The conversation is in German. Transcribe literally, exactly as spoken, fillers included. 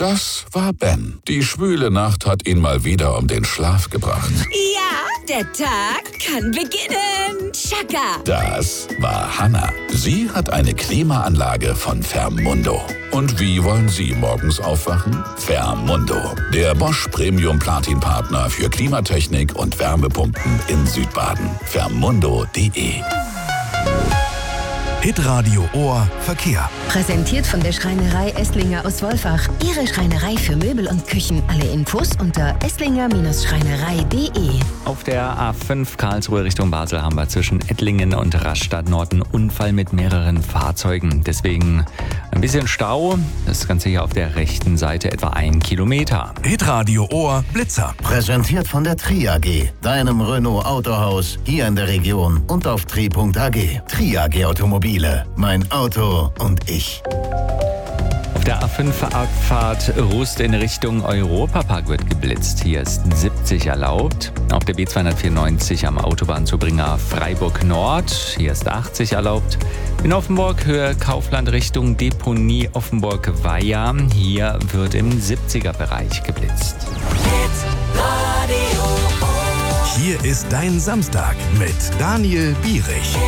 Das war Ben. Die schwüle Nacht hat ihn mal wieder um den Schlaf gebracht. Ja, der Tag kann beginnen. Chaka. Das war Hannah. Sie hat eine Klimaanlage von Fermundo. Und wie wollen Sie morgens aufwachen? Fermundo, der Bosch Premium Platin Partner für Klimatechnik und Wärmepumpen in Südbaden. Fermundo punkt de. Hitradio Ohr Verkehr. Präsentiert von der Schreinerei Esslinger aus Wolfach. Ihre Schreinerei für Möbel und Küchen. Alle Infos unter esslinger Schreinerei punkt de. Auf der A fünf Karlsruhe Richtung Basel haben wir zwischen Ettlingen und Rastatt Nord einen Unfall mit mehreren Fahrzeugen. Deswegen ein bisschen Stau. Das Ganze hier auf der rechten Seite etwa ein Kilometer. Hitradio Ohr Blitzer. Präsentiert von der Tri A G, deinem Renault Autohaus hier in der Region und auf tri punkt a g. Tri A G Automobil. Mein Auto und ich. Auf der A fünf Abfahrt Rust in Richtung Europapark wird geblitzt. Hier ist siebzig erlaubt. Auf der B zweihundertvierundneunzig am Autobahnzubringer Freiburg Nord. Hier ist achtzig erlaubt. In Offenburg Höhe Kaufland Richtung Deponie Offenburg-Weiher. Hier wird im siebziger-Bereich geblitzt. Hier ist dein Samstag mit Daniel Bierich.